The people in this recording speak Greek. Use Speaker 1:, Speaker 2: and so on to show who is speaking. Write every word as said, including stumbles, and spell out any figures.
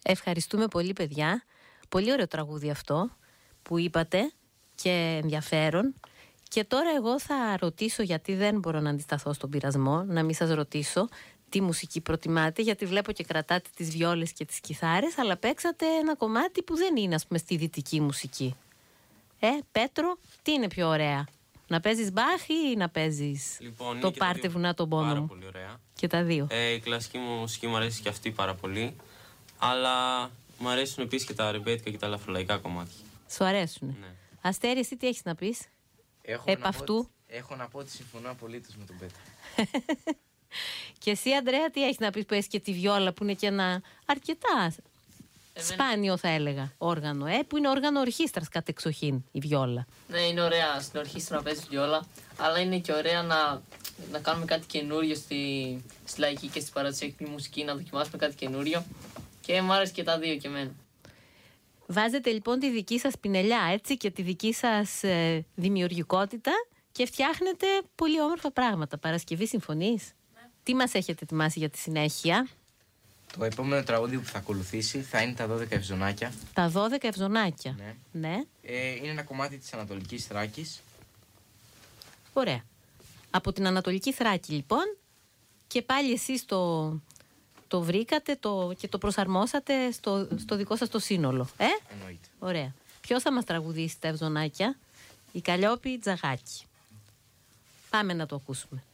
Speaker 1: Ευχαριστούμε πολύ, παιδιά. Πολύ ωραίο τραγούδι αυτό που είπατε και ενδιαφέρον. Και τώρα εγώ θα ρωτήσω, γιατί δεν μπορώ να αντισταθώ στον πειρασμό, να μην σας ρωτήσω τι μουσική προτιμάτε, γιατί βλέπω και κρατάτε τις βιόλες και τις κιθάρες, αλλά παίξατε ένα κομμάτι που δεν είναι, ας πούμε, στη δυτική μουσική. Ε, Πέτρο, τι είναι πιο ωραία? Να παίζεις Μπαχ ή να παίζεις
Speaker 2: λοιπόν,
Speaker 1: το Πάρτε βουνά τον πόνο μου?
Speaker 2: Πάρα πολύ ωραία.
Speaker 1: Και τα δύο.
Speaker 2: Ε, η κλασική μου μουσική μου αρέσει και αυτή πάρα πολύ. Αλλά μου αρέσουν επίσης και τα ρεμπέτικα και τα λαφρολαϊκά κομμάτια.
Speaker 1: Σου αρέσουνε?
Speaker 2: Ναι.
Speaker 1: Αστέρη, εσύ τι έχεις να πεις επ' αυτού?
Speaker 3: Έχω να πω ότι συμφωνώ απολύτως με τον Πέτρο.
Speaker 1: Και εσύ, Ανδρέα, τι έχεις να πεις που έχεις και τη βιόλα, που είναι και ένα αρκετά Εμένα... σπάνιο, θα έλεγα, όργανο, ε, που είναι όργανο ορχήστρας κατεξοχήν η βιόλα.
Speaker 4: Ναι, είναι ωραία στην ορχήστρα να παίζει βιόλα, αλλά είναι και ωραία να, να κάνουμε κάτι καινούριο στη, στη λαϊκή και στη παραδοσιακή μουσική, να δοκιμάσουμε κάτι καινούριο. Και μου άρεσε και τα δύο και εμένα.
Speaker 1: Βάζετε λοιπόν τη δική σας πινελιά, έτσι, και τη δική σας ε, δημιουργικότητα και φτιάχνετε πολύ όμορφα πράγματα. Παρασκευή, συμφωνείς? Ναι. Τι μας έχετε ετοιμάσει για τη συνέχεια?
Speaker 3: Το επόμενο τραγούδι που θα ακολουθήσει θα είναι τα δώδεκα ευζωνάκια.
Speaker 1: Τα δώδεκα ευζωνάκια.
Speaker 3: Ναι.
Speaker 1: Ναι.
Speaker 3: Ε, είναι ένα κομμάτι της Ανατολικής Θράκης.
Speaker 1: Ωραία. Από την Ανατολική Θράκη λοιπόν, και πάλι εσείς το, το βρήκατε το, και το προσαρμόσατε στο, στο δικό σας το σύνολο. Ε?
Speaker 3: Εννοείται.
Speaker 1: Ωραία. Ποιος θα μας τραγουδήσει τα ευζωνάκια? Η Καλλιόπη Τζαγάκη. Πάμε να το ακούσουμε.